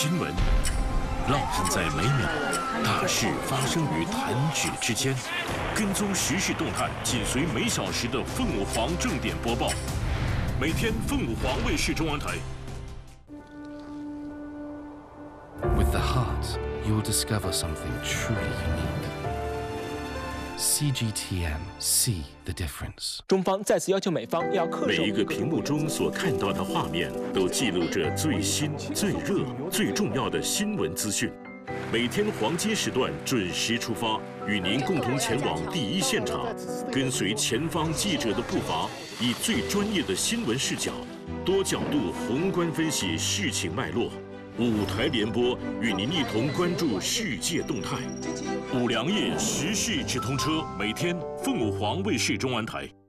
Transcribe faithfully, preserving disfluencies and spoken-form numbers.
新闻，浪漫在每秒，大事发生于弹指之间。跟踪时事动态，紧随每小时的凤舞凰正点播报。每天凤舞凰卫视中文台。 With the heart, you'll discover something truly unique. C G T M, see the difference. 中方再次要求美方要恪守每一个屏幕中所看到的画面，都记录着最新、最热、最重要的新闻资讯。每天黄金时段准时出发，与您共同前往第一现场，跟随前方记者的步伐，以最专业的新闻视角，多角度宏观分析事情脉络。五台联播与您一同关注世界动态。五粮液时事直通车，每天凤舞凰卫视中文台。